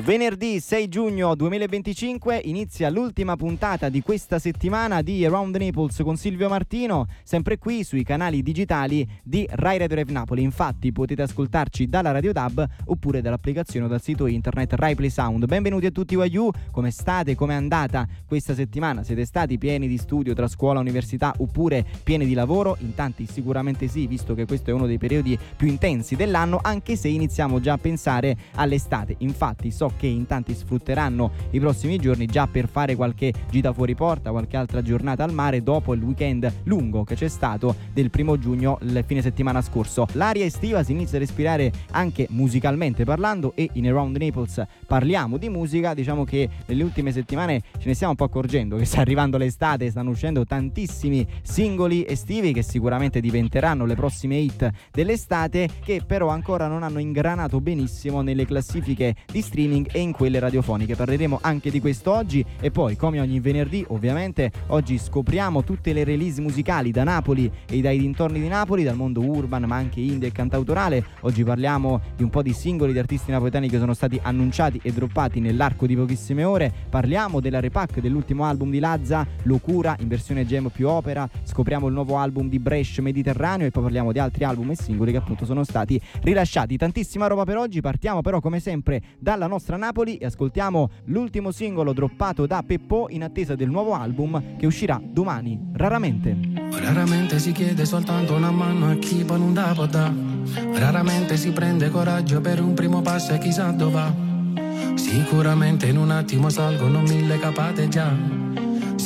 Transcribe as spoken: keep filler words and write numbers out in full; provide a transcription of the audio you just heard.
Venerdì sei giugno duemilaventicinque inizia l'ultima puntata di questa settimana di Around Naples con Silvio Martino, sempre qui sui canali digitali di Rai Radio Rev Napoli. Infatti potete ascoltarci dalla Radio D A B oppure dall'applicazione o dal sito internet Rai Play Sound. Benvenuti a tutti Waiu, come state? Come è andata questa settimana? Siete stati pieni di studio tra scuola, università oppure pieni di lavoro? In tanti sicuramente sì, visto che questo è uno dei periodi più intensi dell'anno, anche se iniziamo già a pensare all'estate. Infatti so che in tanti sfrutteranno i prossimi giorni già per fare qualche gita fuori porta, qualche altra giornata al mare dopo il weekend lungo che c'è stato del primo giugno, il fine settimana scorso. L'aria estiva si inizia a respirare anche musicalmente parlando e in Around Naples parliamo di musica. Diciamo che nelle ultime settimane ce ne stiamo un po' accorgendo che sta arrivando l'estate, stanno uscendo tantissimi singoli estivi che sicuramente diventeranno le prossime hit dell'estate, che però ancora non hanno ingranato benissimo nelle classifiche di streaming e in quelle radiofoniche. Parleremo anche di questo oggi e poi, come ogni venerdì, ovviamente oggi scopriamo tutte le release musicali da Napoli e dai dintorni di Napoli, dal mondo urban ma anche indie e cantautorale. Oggi parliamo di un po' di singoli di artisti napoletani che sono stati annunciati e droppati nell'arco di pochissime ore. Parliamo della repack dell'ultimo album di Lazza, Locura in versione jam più opera. Scopriamo il nuovo album di Brescia, Mediterraneo, e poi parliamo di altri album e singoli che appunto sono stati rilasciati. Tantissima roba per oggi. Partiamo però come sempre dalla nostra Napoli e ascoltiamo l'ultimo singolo droppato da Peppò in attesa del nuovo album che uscirà domani. Raramente. Raramente si chiede soltanto una mano a chi poi non da può dà. Raramente si prende coraggio per un primo passo e chissà dove va. Sicuramente in un attimo salgono mille capate già.